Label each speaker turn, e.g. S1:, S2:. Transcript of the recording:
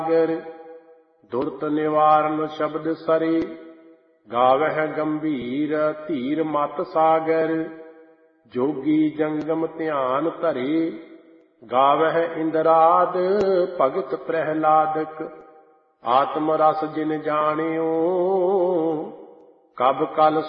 S1: ਸਾਗਰ। ਦੁਰਤ ਨਿਵਾਰਨ ਸ਼ਬਦ ਸਰੇ, ਗਾਵਹਿ ਗੰਭੀਰ ਧੀਰ ਮਤ ਸਾਗਰ। ਜੋਗੀ ਜੰਗਮ ਧਿਆਨ ਧਰੇ, ਗਾਵਹਿ ਇੰਦਰਾਦ ਭਗਤ ਪ੍ਰਹਿਲਾਦਕ। ਆਤਮ ਰਸ ਜਿਨ ਜਾਣਿਓ, ਕਬ ਕਲ